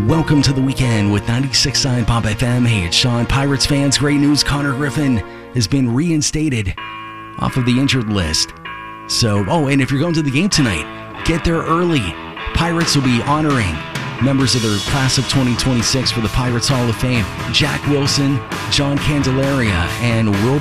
Welcome to the weekend with 96.9 Pop FM. Hey, it's Sean. Pirates fans, great news. Connor Griffin has been reinstated off of the injured list. So, and if you're going to the game tonight, get there early. Pirates will be honoring members of their class of 2026 for the Pirates Hall of Fame. Jack Wilson, John Candelaria, and Will